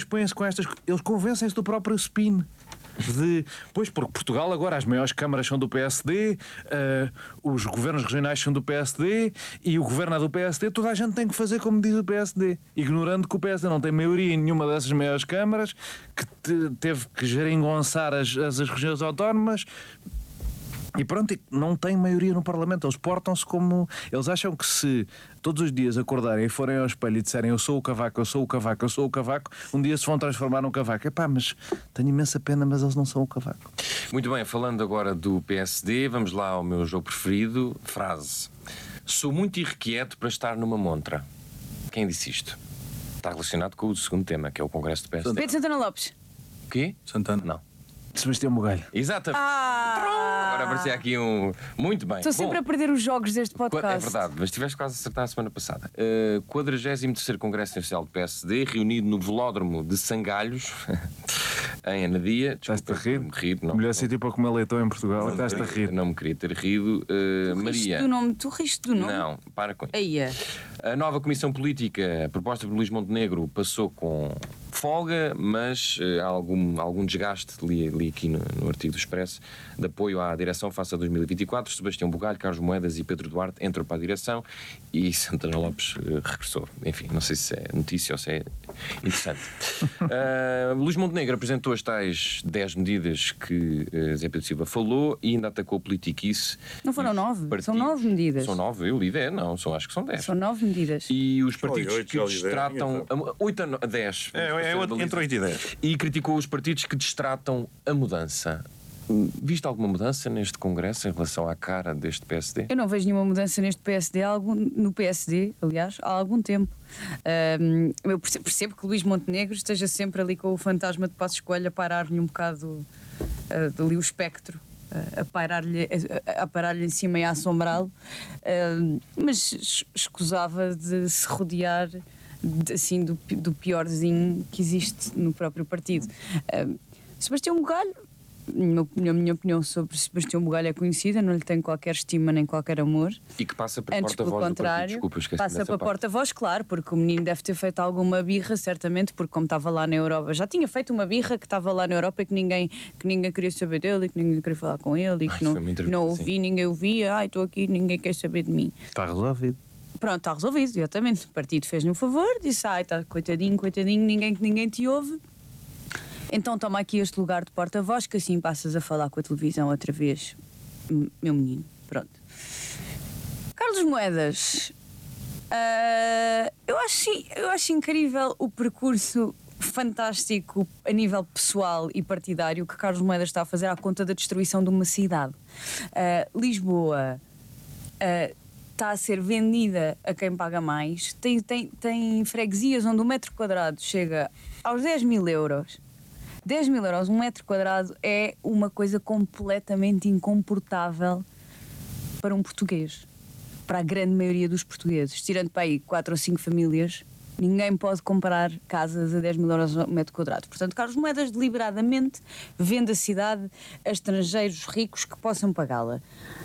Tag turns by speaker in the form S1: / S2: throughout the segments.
S1: põem-se com estas... Eles convencem-se do próprio spin. Pois, porque Portugal agora as maiores câmaras são do PSD, os governos regionais são do PSD e o governo é do PSD. Toda a gente tem que fazer como diz o PSD, ignorando que o PSD não tem maioria em nenhuma dessas maiores câmaras, que teve que geringonçar as regiões autónomas. E pronto, não tem maioria no Parlamento. Eles portam-se como... Eles acham que se todos os dias acordarem e forem ao espelho e disserem eu sou o Cavaco, eu sou o Cavaco, eu sou o Cavaco, um dia se vão transformar num Cavaco. Epá, mas tenho imensa pena, mas eles não são o Cavaco.
S2: Muito bem, falando agora do PSD, vamos lá ao meu jogo preferido. Frase: sou muito irrequieto para estar numa montra. Quem disse isto? Está relacionado com o segundo tema, que é o Congresso do PSD.
S3: Pedro Santana Lopes.
S2: O quê?
S4: Santana.
S2: Não.
S1: Sebastião Bugalho.
S2: Exatamente. Agora aparecia aqui um... Muito bem.
S3: Estou sempre a perder os jogos deste podcast.
S2: É verdade, mas tiveste quase a acertar a semana passada. 43º Congresso Nacional do PSD, reunido no Velódromo de Sangalhos, em Anadia.
S1: Estás-te a rir?
S2: Não,
S1: Melhor sítio para comer leitão em Portugal. Estás-te a rir.
S2: Não me queria ter rido. Maria.
S3: Tu riste do nome?
S2: Não, para com isso.
S3: Eia.
S2: A nova Comissão Política, proposta por Luís Montenegro, passou com folga, mas há algum desgaste, li aqui no artigo do Expresso, de apoio à direção face a 2024. Sebastião Bugalho, Carlos Moedas e Pedro Duarte entram para a direção e Santana Lopes regressou. Enfim, não sei se é notícia ou se é interessante. Luís Montenegro apresentou as tais 10 medidas que Zé Pedro Silva falou e ainda atacou a politiquice.
S3: Não foram 9? São 9 medidas.
S2: São 9, eu li 10, não, acho que são 10.
S3: São 9 medidas.
S2: E os partidos
S4: 8,
S2: que destratam... 8 a 10.
S4: É entre 8 e 10.
S2: E criticou os partidos que destratam a mudança. Viste alguma mudança neste Congresso em relação à cara deste PSD?
S3: Eu não vejo nenhuma mudança neste PSD, no PSD, aliás, há algum tempo. Eu percebo que Luís Montenegro esteja sempre ali com o fantasma de Passos Coelho a parar-lhe um bocado ali o espectro, a parar-lhe em cima e a assombrá-lo, mas escusava de se rodear assim, do piorzinho que existe no próprio partido. Sebastião Bugalho, a minha opinião sobre Sebastião Bugalho é conhecida, não lhe tenho qualquer estima nem qualquer amor.
S2: E que passa para
S3: Antes,
S2: porta-voz
S3: pelo contrário,
S2: do partido. Desculpa,
S3: passa para porta-voz, claro, porque o menino deve ter feito alguma birra, certamente, porque como estava lá na Europa, já tinha feito uma birra que estava lá na Europa e que ninguém queria saber dele, e que ninguém queria falar com ele, e que não ouvi, ninguém ouvia, estou aqui, ninguém quer saber de mim.
S1: Está resolvido.
S3: Pronto, está resolvido, exatamente. O partido fez-lhe um favor, disse, está coitadinho, ninguém te ouve. Então toma aqui este lugar de porta-voz, que assim passas a falar com a televisão outra vez, meu menino. Pronto. Carlos Moedas, eu acho incrível o percurso fantástico a nível pessoal e partidário que Carlos Moedas está a fazer à conta da destruição de uma cidade. Lisboa está a ser vendida a quem paga mais, tem freguesias onde o metro quadrado chega aos 10 mil euros. 10 mil euros, um metro quadrado é uma coisa completamente incomportável para um português, para a grande maioria dos portugueses. Tirando para aí 4 ou 5 famílias, ninguém pode comprar casas a 10 mil euros ao metro quadrado. Portanto, Carlos Moedas deliberadamente vende a cidade a estrangeiros ricos que possam pagá-la.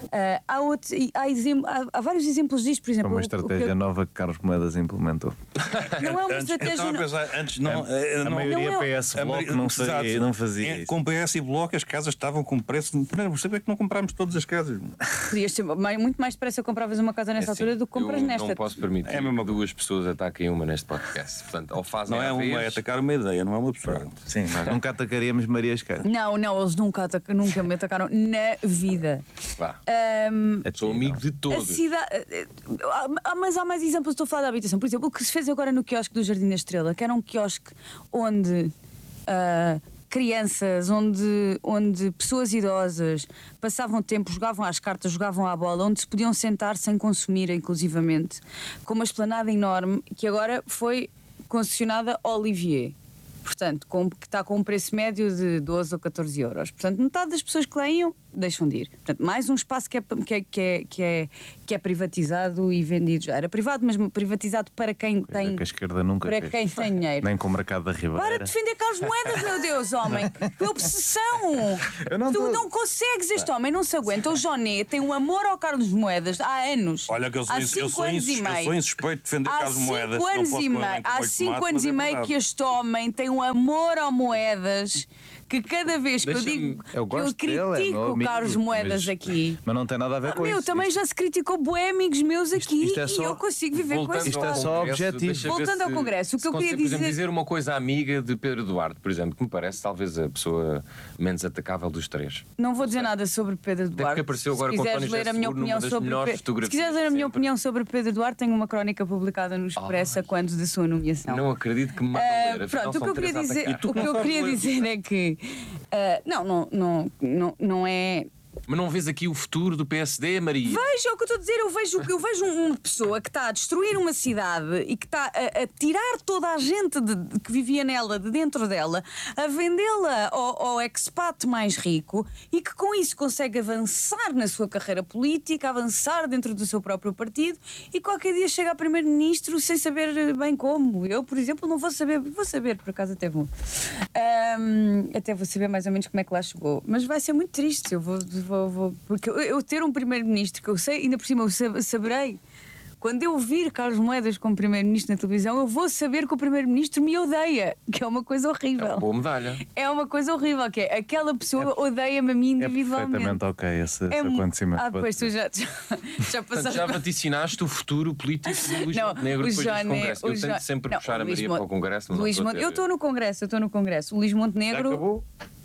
S3: Há vários exemplos disto, por exemplo...
S1: É uma estratégia nova que Carlos Moedas implementou.
S3: Não é uma estratégia...
S4: Antes não...
S1: A maioria PS Bloco não fazia isso.
S4: Com PS e Bloco as casas estavam com preço... Não percebo é que não comprámos todas as casas.
S3: Podias ter muito mais depressa compravas uma casa nessa altura do que compras nesta.
S2: Eu não posso permitir que duas pessoas ataquem uma neste podcast. Portanto, ou fazem
S4: não é uma, é atacar uma ideia, não é uma pessoa.
S1: Sim, mas nunca atacaríamos Maria Esquerda.
S3: Não, eles nunca me atacaram na vida.
S2: Vá. Sou amigo de todos.
S3: Mas há mais exemplos, estou a falar da habitação. Por exemplo, o que se fez agora no quiosque do Jardim da Estrela, que era um quiosque onde crianças, onde pessoas idosas passavam tempo, jogavam às cartas, jogavam à bola, onde se podiam sentar sem consumir, inclusivamente, com uma esplanada enorme, que agora foi concessionada Olivier. Portanto, que está com um preço médio de 12 ou 14 euros. Portanto, metade das pessoas que lá iam deixam de ir. Portanto, mais um espaço que é privatizado e vendido. Já era privado, mas privatizado para quem tem.
S1: Que a esquerda nunca
S3: Para
S1: fez.
S3: quem tem dinheiro.
S1: Nem com o mercado da Ribeira.
S3: Para de defender Carlos Moedas, meu Deus, homem! Que obsessão!
S1: Eu não
S3: Tu
S1: tô-
S3: não consegues, este homem não se aguenta. O Joné tem um amor ao Carlos Moedas há anos.
S4: Olha que eu
S3: Há 5 anos e meio.
S4: sou insuspeito de defender
S3: Há
S4: Carlos Moedas.
S3: 5 anos e meio, há 5 anos e meio que este homem tem um amor ao Moedas, que cada vez que eu
S2: Deixa-me-
S3: digo
S1: Eu
S3: que eu
S1: gosto dele, é
S3: critico
S1: meu
S3: o
S1: amigo,
S3: Carlos Moedas
S1: mas-
S3: aqui.
S1: Mas não tem nada a ver com
S3: Meu,
S1: isso.
S3: também já se criticou bué amigos meus aqui
S1: isto é
S3: e
S1: só-
S3: eu consigo viver com esse
S1: Isto é
S3: lado.
S1: só objetivo.
S2: deixa ver
S3: Voltando ao
S2: se-
S3: Congresso, o que
S2: se
S3: eu queria
S2: consegue, por exemplo,
S3: dizer-
S2: dizer uma coisa amiga de Pedro Duarte, por exemplo, que me parece talvez a pessoa menos atacável dos três.
S3: Não vou dizer nada sobre Pedro
S2: porque
S3: Duarte.
S2: apareceu agora
S3: Se
S2: com
S3: quiseres
S2: António
S3: ler a
S2: José
S3: minha
S2: Seguro
S3: opinião
S2: numa das
S3: sobre
S2: melhores
S3: Se
S2: fotografias
S3: quiseres ler a minha
S2: sempre.
S3: opinião sobre Pedro Duarte, tenho uma crónica publicada no Expresso a quando da sua nomeação.
S2: Não acredito que me mandam ler. Afinal,
S3: Pronto, o que
S2: são
S3: eu queria
S2: três a
S3: dizer,
S2: atacar.
S3: o que eu queria dizer é que não é.
S2: Mas não vês aqui o futuro do PSD, Maria?
S3: Veja o que eu estou a dizer, eu vejo uma pessoa que está a destruir uma cidade e que está a tirar toda a gente que vivia nela, de dentro dela, a vendê-la ao expat mais rico e que com isso consegue avançar na sua carreira política, avançar dentro do seu próprio partido e qualquer dia chega a primeiro-ministro sem saber bem como. Eu, por exemplo, não vou saber, por acaso até vou. Até vou saber mais ou menos como é que lá chegou. Mas vai ser muito triste, porque eu ter um primeiro-ministro que eu sei, ainda por cima eu saberei. Quando eu vir Carlos Moedas como primeiro-ministro na televisão, eu vou saber que o primeiro-ministro me odeia, que é uma coisa
S2: É
S3: horrível.
S2: uma boa medalha.
S3: É uma coisa horrível, que é aquela pessoa odeia-me a mim
S1: É
S3: individualmente.
S1: perfeitamente ok esse acontecimento.
S3: Pois tu já
S2: Portanto,
S3: passaste.
S2: já vaticinaste o futuro político do Luís
S3: Não,
S2: Montenegro
S3: o
S2: depois deste
S3: Joné-
S2: Congresso.
S3: o
S2: Eu tento
S3: Jo-
S2: sempre
S3: não,
S2: puxar a
S3: Luís
S2: Maria
S3: Mon-
S2: para o Congresso, mas
S3: Luís
S2: não
S3: Monte- Eu estou no Congresso. O Luís Montenegro.
S2: acabou?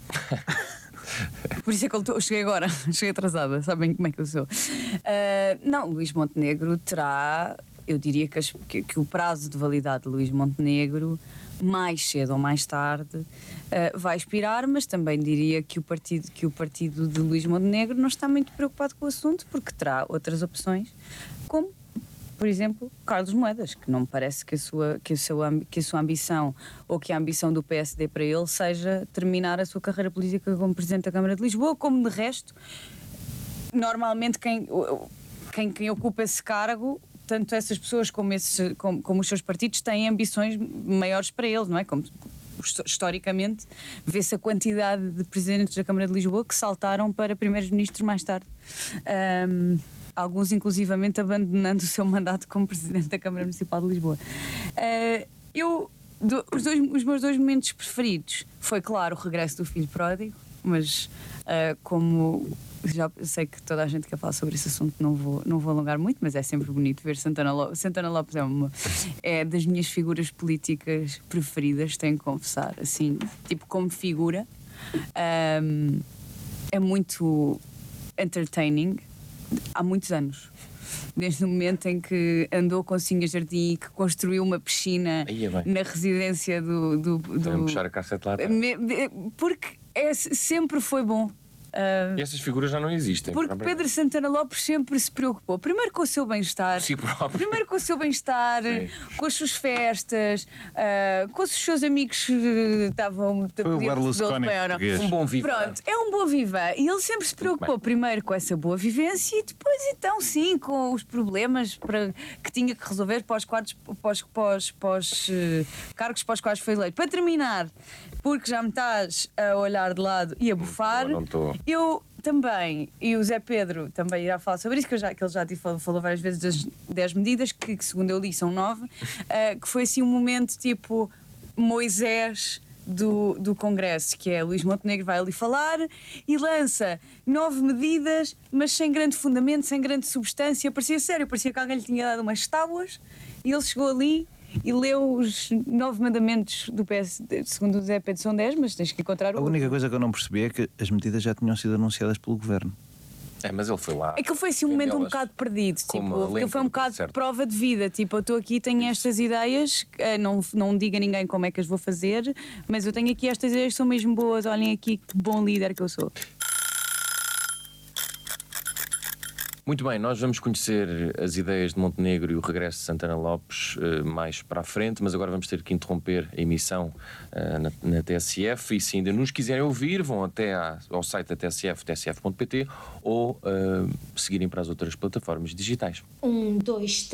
S3: Por isso é que eu cheguei agora, cheguei atrasada, sabem como é que eu sou. Não, Luís Montenegro terá, eu diria que o prazo de validade de Luís Montenegro, mais cedo ou mais tarde, vai expirar, mas também diria que o partido de Luís Montenegro não está muito preocupado com o assunto, porque terá outras opções, como, por exemplo, Carlos Moedas, que não me parece que a sua ambição ou que a ambição do PSD para ele seja terminar a sua carreira política como Presidente da Câmara de Lisboa, como de resto, normalmente quem ocupa esse cargo, tanto essas pessoas como os seus partidos têm ambições maiores para eles, não é? Como historicamente vê-se a quantidade de presidentes da Câmara de Lisboa que saltaram para primeiros-ministros mais tarde. Alguns inclusivamente abandonando o seu mandato como Presidente da Câmara Municipal de Lisboa. Os meus dois momentos preferidos foi, claro, o regresso do filho pródigo, mas como já sei que toda a gente quer falar sobre esse assunto, não vou alongar muito, mas é sempre bonito ver Santana Lopes. Santana Lopes é das minhas figuras políticas preferidas, tenho que confessar, assim, tipo como figura. É muito entertaining há muitos anos. Desde o momento em que andou com Sinha Jardim e que construiu uma piscina
S2: Aí é bem.
S3: na residência
S2: Vamos puxar a cassete lá atrás.
S3: porque sempre foi bom.
S2: E essas figuras já não existem.
S3: Porque Pedro Santana Lopes sempre se preocupou, primeiro com o seu bem-estar,
S2: Si próprio.
S3: primeiro com o seu bem-estar,
S2: Sim.
S3: com as suas festas, com os seus amigos que estavam.
S1: Foi o Berlusconi português.
S2: Um bom vivo.
S3: Pronto, é um bom viva. E ele sempre se preocupou primeiro com essa boa vivência e depois, então, sim, com os problemas que tinha que resolver para os cargos para os quais foi eleito. Para terminar, porque já me estás a olhar de lado e a bufar,
S2: Não estou.
S3: eu também, e o Zé Pedro também irá falar sobre isso, que ele já falou várias vezes das 10 medidas, que segundo eu li são 9, que foi assim um momento tipo Moisés do Congresso, que é Luís Montenegro vai ali falar e lança 9 medidas, mas sem grande fundamento, sem grande substância, parecia sério, parecia que alguém lhe tinha dado umas tábuas e ele chegou ali e leu os 9 mandamentos do PSD, segundo o Zé Pedro são 10, mas tens que encontrar
S1: A única coisa que eu não percebi é que as medidas já tinham sido anunciadas pelo governo.
S2: É, mas ele foi lá.
S3: É que foi assim um momento um
S2: Vendê-las
S3: bocado perdido,
S2: como
S3: tipo, aquilo foi um
S2: elenco,
S3: bocado
S2: certo.
S3: prova de vida, tipo, eu estou aqui, tenho estas ideias, não diga a ninguém como é que as vou fazer, mas eu tenho aqui estas ideias que são mesmo boas, olhem aqui que bom líder que eu sou.
S2: Muito bem, nós vamos conhecer as ideias de Montenegro e o regresso de Santana Lopes mais para a frente, mas agora vamos ter que interromper a emissão na TSF, e se ainda nos quiserem ouvir, vão até ao site da TSF, tsf.pt, ou seguirem para as outras plataformas digitais.
S5: 1, 2,